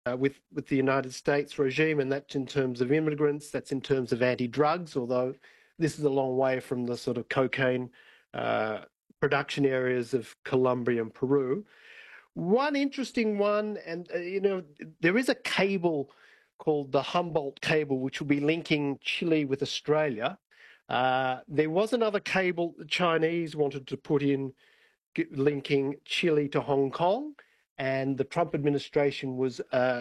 with the United States regime, and that's in terms of immigrants, that's in terms of anti-drugs, although this is a long way from the sort of cocaine uh, production areas of Colombia and Peru. One interesting one, and there is a cable called the Humboldt cable, which will be linking Chile with Australia. There was another cable the Chinese wanted to put in linking Chile to Hong Kong, and the Trump administration was